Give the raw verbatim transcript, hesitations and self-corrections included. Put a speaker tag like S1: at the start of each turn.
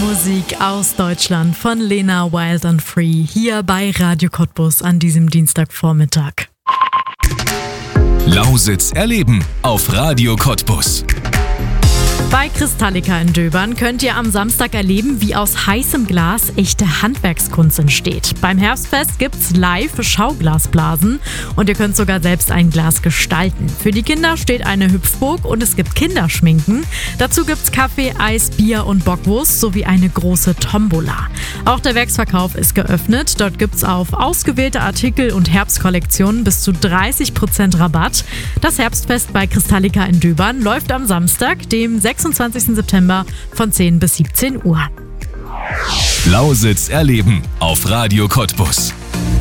S1: Musik aus Deutschland von Lena Wild and Free hier bei Radio Cottbus an diesem Dienstagvormittag.
S2: Lausitz erleben auf Radio Cottbus.
S1: Bei Kristallica in Döbern könnt ihr am Samstag erleben, wie aus heißem Glas echte Handwerkskunst entsteht. Beim Herbstfest gibt's live Schauglasblasen und ihr könnt sogar selbst ein Glas gestalten. Für die Kinder steht eine Hüpfburg und es gibt Kinderschminken. Dazu gibt's Kaffee, Eis, Bier und Bockwurst sowie eine große Tombola. Auch der Werksverkauf ist geöffnet. Dort gibt's auf ausgewählte Artikel und Herbstkollektionen bis zu dreißig Prozent Rabatt. Das Herbstfest bei Kristallica in Döbern läuft am Samstag, dem sechsundzwanzigsten September von zehn bis siebzehn Uhr.
S2: Lausitz erleben auf Radio Cottbus.